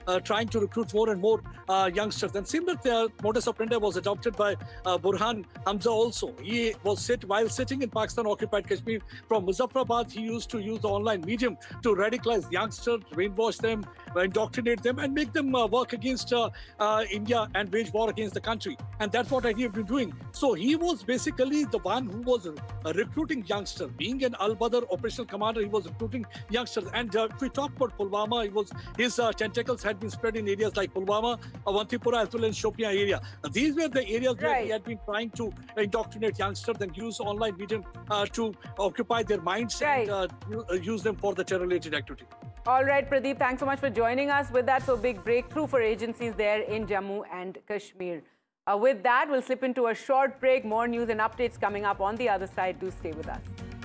trying to recruit more and more youngsters. And similar modus operandi was adopted by Burhan Hamza also. He was while sitting in Pakistan-occupied Kashmir from Muzaffarabad, he used to use the online medium to radicalize youngsters, brainwash them, indoctrinate them, and make them work against India and wage war against the country. And that's what he had been doing. So he was basically the one who was recruiting youngsters. Being an Al-Badr operational commander, he was recruiting youngsters. And if we talk about Pulwama, his tentacles had been spread in areas like Pulwama, Awantipura, as well as Shopian area. These were the areas where he had been trying to indoctrinate youngsters and use online medium to occupy their minds and use them for the terror-related activity. All right, Pradeep, thanks so much for joining us with that so big breakthrough for agencies there in Jammu and Kashmir. With that, we'll slip into a short break. More news and updates coming up on the other side. Do stay with us.